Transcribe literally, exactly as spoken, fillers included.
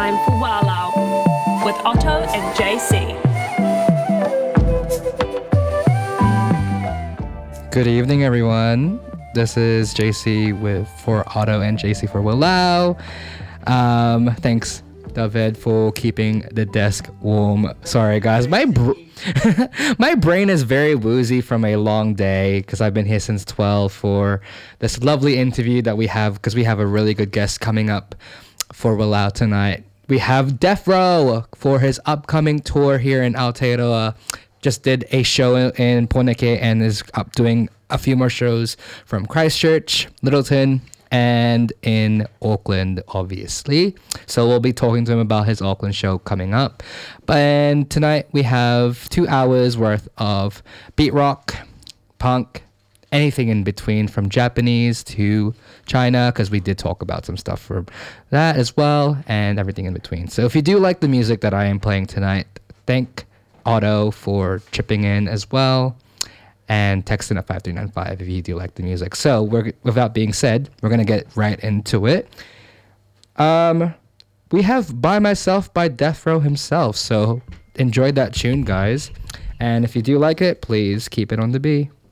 time for Wow Lao with Otto and J C. Good evening, everyone. This is J C with for Otto and J C for Wow Lao. Um, thanks, David, for keeping the desk warm. Sorry, guys, my br- my brain is very woozy from a long day because I've been here since twelve for this lovely interview that we have because we have a really good guest coming up for Wow Lao tonight. We have Death Row for his upcoming tour here in Aotearoa. Just did a show in Poneke and is up doing a few more shows from Christchurch, Littleton, and in Auckland, obviously. So we'll be talking to him about his Auckland show coming up. And tonight we have two hours worth of beat rock, punk, anything in between from Japanese to China, because we did talk about some stuff for that as well, and everything in between. So if you do like the music that I am playing tonight, thank Otto for chipping in as well, and text in at five three nine five if you do like the music. So we're without being said, we're gonna get right into it. Um, we have By Myself by Death Row himself. So enjoy that tune, guys. And if you do like it, please keep it on the B.